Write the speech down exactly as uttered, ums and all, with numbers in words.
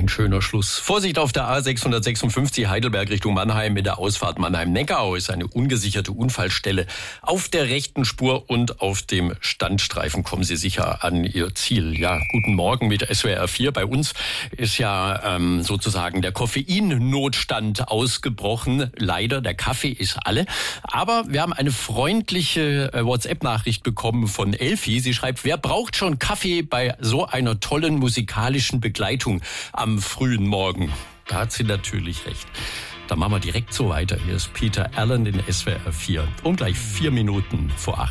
ein schöner Schluss. Vorsicht auf der A sechshundertsechsundfünfzig Heidelberg Richtung Mannheim mit der Ausfahrt Mannheim-Neckau ist eine ungesicherte Unfallstelle. Auf der rechten Spur und auf dem Standstreifen kommen Sie sicher an Ihr Ziel. Ja, guten Morgen mit S W R vier. Bei uns ist ja ähm, sozusagen der Koffeinnotstand ausgebrochen. Leider, der Kaffee ist alle. Aber wir haben eine freundliche äh, WhatsApp-Nachricht bekommen von Elfi. Sie schreibt, wer braucht schon Kaffee bei so einer tollen musikalischen Begleitung am frühen Morgen? Da hat sie natürlich recht. Dann machen wir direkt so weiter. Hier ist Peter Allen in S W R vier. Um gleich vier Minuten vor acht.